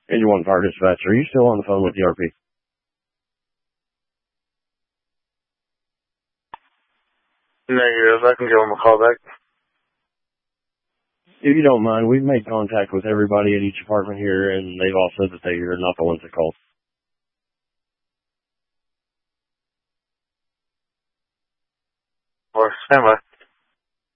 81 Fire Dispatch, are you still on the phone with the RP? Negative. I can give them a call back. If you don't mind, we've made contact with everybody at each apartment here, and they've all said that they are not the ones that called. Or stand by.